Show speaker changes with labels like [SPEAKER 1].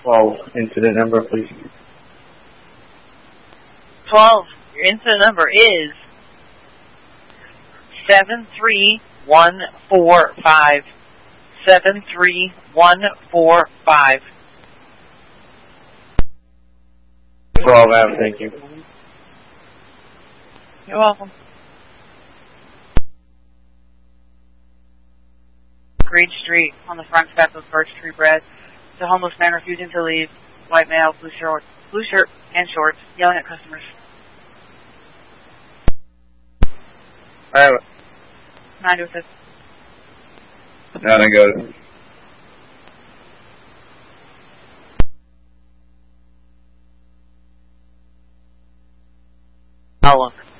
[SPEAKER 1] 12 incident number, please.
[SPEAKER 2] 12. Your incident number is 73145. 73145.
[SPEAKER 1] 12 out, thank you.
[SPEAKER 2] You're welcome. Green Street on the front step of Birch Tree Bread. The homeless man refusing to leave. White male, blue shirt and shorts, yelling at customers.
[SPEAKER 1] Alright.
[SPEAKER 2] 9 to 6.
[SPEAKER 1] Now then go.
[SPEAKER 2] Oh,